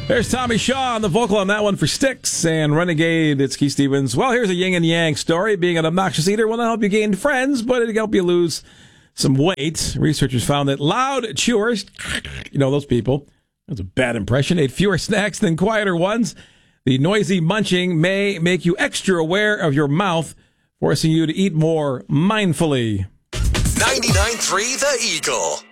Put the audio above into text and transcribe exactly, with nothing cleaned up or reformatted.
There's Tommy Shaw on the vocal on that one for Styx and Renegade. It's Keith Stevens. Well, here's a yin and yang story. Being an obnoxious eater will not help you gain friends, but it'll help you lose some weight. Researchers found that loud chewers, you know those people, that's a bad impression, ate fewer snacks than quieter ones. The noisy munching may make you extra aware of your mouth, forcing you to eat more mindfully. ninety-nine point three The Eagle.